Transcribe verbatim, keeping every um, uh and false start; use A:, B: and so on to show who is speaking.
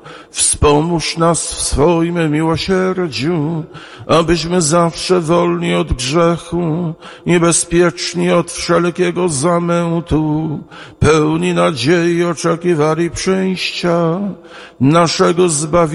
A: Wspomóż nas w swoim miłosierdziu, abyśmy zawsze wolni od grzechu i bezpieczni od wszelkiego zamętu, pełni nadziei oczekiwali przyjścia naszego Zbawiciela